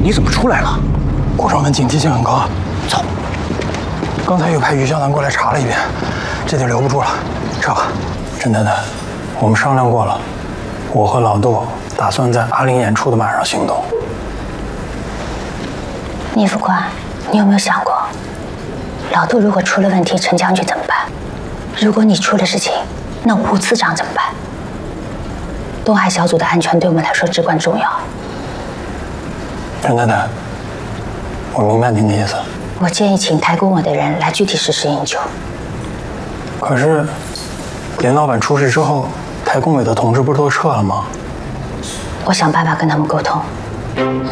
你怎么出来了？ 顾掌门警惕性很高。 走。 刚才又派于湘南过来查了一遍，这地留不住了，撤吧。甄太太，我们商量过了，我和老杜打算在阿玲演出的晚上行动。 聂副官，你有没有想过，老杜如果出了问题，陈将军怎么办？如果你出了事情，那吴次长怎么办？东海小组的安全对我们来说至关重要。 甄太太，我明白您的意思。 我建议请台公委的人来具体实施营救。 可是，连老板出事之后，台工委的同志不是都撤了吗？ 我想办法跟他们沟通。